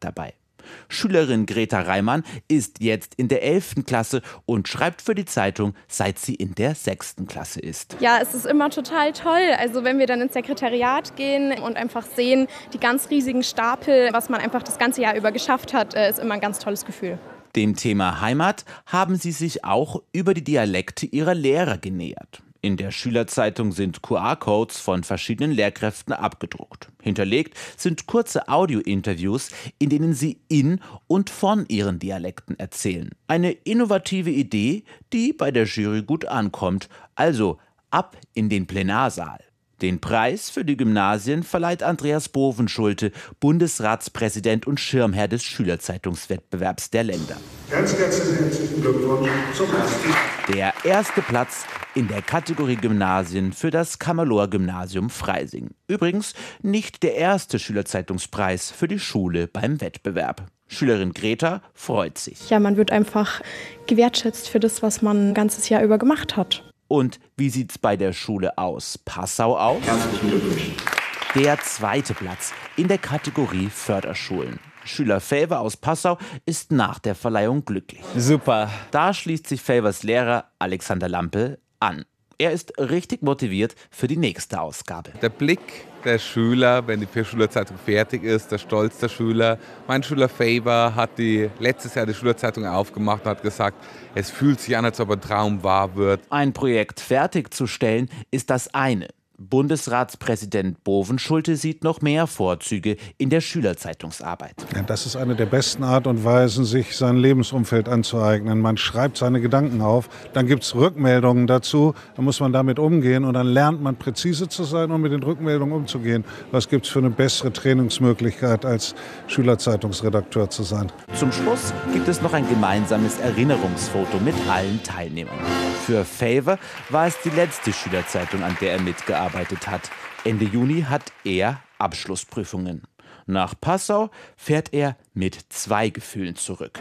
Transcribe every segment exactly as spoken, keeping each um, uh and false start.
dabei. Schülerin Greta Reimann ist jetzt in der elften Klasse und schreibt für die Zeitung, seit sie in der sechsten Klasse ist. Ja, es ist immer total toll. Also wenn wir dann ins Sekretariat gehen und einfach sehen, die ganz riesigen Stapel, was man einfach das ganze Jahr über geschafft hat, ist immer ein ganz tolles Gefühl. Dem Thema Heimat haben sie sich auch über die Dialekte ihrer Lehrer genähert. In der Schülerzeitung sind Q R-Codes von verschiedenen Lehrkräften abgedruckt. Hinterlegt sind kurze Audio-Interviews, in denen sie in und von ihren Dialekten erzählen. Eine innovative Idee, die bei der Jury gut ankommt. Also ab in den Plenarsaal. Den Preis für die Gymnasien verleiht Andreas Bovenschulte, Bundesratspräsident und Schirmherr des Schülerzeitungswettbewerbs der Länder. Ganz, ganz herzlichen Glückwunsch zum ersten. Der erste Platz in der Kategorie Gymnasien für das Kamerlor-Gymnasium Freising. Übrigens nicht der erste Schülerzeitungspreis für die Schule beim Wettbewerb. Schülerin Greta freut sich. Ja, man wird einfach gewertschätzt für das, was man ein ganzes Jahr über gemacht hat. Und wie sieht's bei der Schule aus Passau aus? Herzlichen Glückwunsch. Der zweite Platz in der Kategorie Förderschulen. Schüler Favor aus Passau ist nach der Verleihung glücklich. Super. Da schließt sich Favors Lehrer Alexander Lampe an. Er ist richtig motiviert für die nächste Ausgabe. Der Blick der Schüler, wenn die Schülerzeitung fertig ist, der Stolz der Schüler. Mein Schüler Favor hat die, letztes Jahr die Schülerzeitung aufgemacht und hat gesagt, es fühlt sich an, als ob ein Traum wahr wird. Ein Projekt fertigzustellen ist das eine. Bundesratspräsident Bovenschulte sieht noch mehr Vorzüge in der Schülerzeitungsarbeit. Ja, das ist eine der besten Art und Weisen, sich sein Lebensumfeld anzueignen. Man schreibt seine Gedanken auf, dann gibt es Rückmeldungen dazu, dann muss man damit umgehen und dann lernt man präzise zu sein und mit den Rückmeldungen umzugehen. Was gibt es für eine bessere Trainingsmöglichkeit, als Schülerzeitungsredakteur zu sein? Zum Schluss gibt es noch ein gemeinsames Erinnerungsfoto mit allen Teilnehmern. Für Favor war es die letzte Schülerzeitung, an der er mitgearbeitet hat. Ende Juni hat er Abschlussprüfungen. Nach Passau fährt er mit zwei Gefühlen zurück.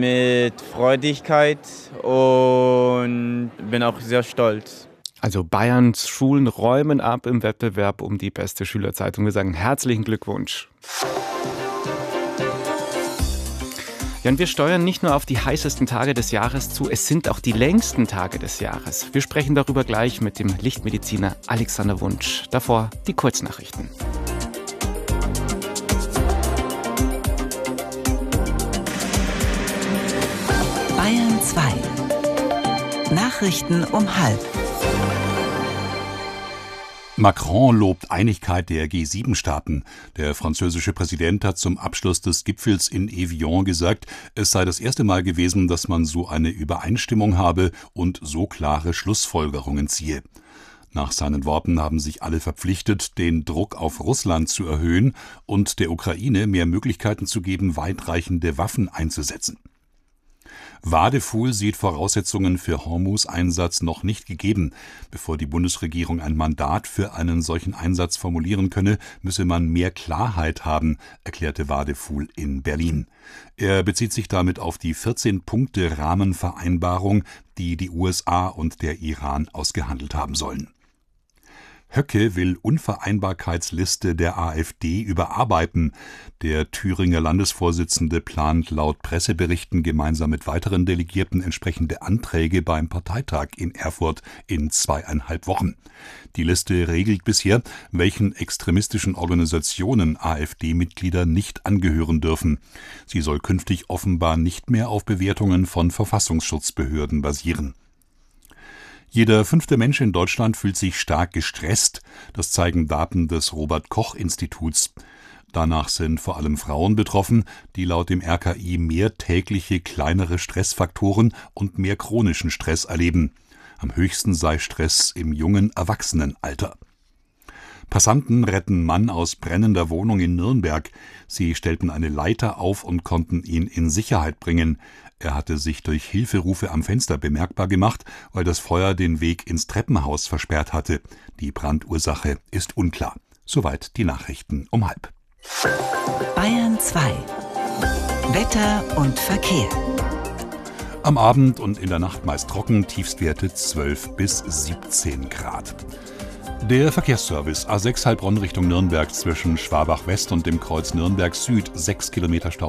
Mit Freudigkeit und bin auch sehr stolz. Also Bayerns Schulen räumen ab im Wettbewerb um die beste Schülerzeitung. Wir sagen herzlichen Glückwunsch. Ja, und wir steuern nicht nur auf die heißesten Tage des Jahres zu, es sind auch die längsten Tage des Jahres. Wir sprechen darüber gleich mit dem Lichtmediziner Alexander Wunsch. Davor die Kurznachrichten. Bayern zwei. Nachrichten um halb. Macron lobt Einigkeit der G sieben Staaten. Der französische Präsident hat zum Abschluss des Gipfels in Evian gesagt, es sei das erste Mal gewesen, dass man so eine Übereinstimmung habe und so klare Schlussfolgerungen ziehe. Nach seinen Worten haben sich alle verpflichtet, den Druck auf Russland zu erhöhen und der Ukraine mehr Möglichkeiten zu geben, weitreichende Waffen einzusetzen. Wadefuhl sieht Voraussetzungen für Hormuz-Einsatz noch nicht gegeben. Bevor die Bundesregierung ein Mandat für einen solchen Einsatz formulieren könne, müsse man mehr Klarheit haben, erklärte Wadefuhl in Berlin. Er bezieht sich damit auf die vierzehn-Punkte-Rahmenvereinbarung, die die U S A und der Iran ausgehandelt haben sollen. Höcke will Unvereinbarkeitsliste der AfD überarbeiten. Der Thüringer Landesvorsitzende plant laut Presseberichten gemeinsam mit weiteren Delegierten entsprechende Anträge beim Parteitag in Erfurt in zweieinhalb Wochen. Die Liste regelt bisher, welchen extremistischen Organisationen AfD-Mitglieder nicht angehören dürfen. Sie soll künftig offenbar nicht mehr auf Bewertungen von Verfassungsschutzbehörden basieren. Jeder fünfte Mensch in Deutschland fühlt sich stark gestresst. Das zeigen Daten des Robert-Koch-Instituts. Danach sind vor allem Frauen betroffen, die laut dem R K I mehr tägliche kleinere Stressfaktoren und mehr chronischen Stress erleben. Am höchsten sei Stress im jungen Erwachsenenalter. Passanten retten Mann aus brennender Wohnung in Nürnberg. Sie stellten eine Leiter auf und konnten ihn in Sicherheit bringen. Er hatte sich durch Hilferufe am Fenster bemerkbar gemacht, weil das Feuer den Weg ins Treppenhaus versperrt hatte. Die Brandursache ist unklar. Soweit die Nachrichten um halb. Bayern zwei. Wetter und Verkehr. Am Abend und in der Nacht meist trocken, Tiefstwerte zwölf bis siebzehn Grad. Der Verkehrsservice A sechs Heilbronn Richtung Nürnberg zwischen Schwabach West und dem Kreuz Nürnberg Süd, sechs Kilometer Stau.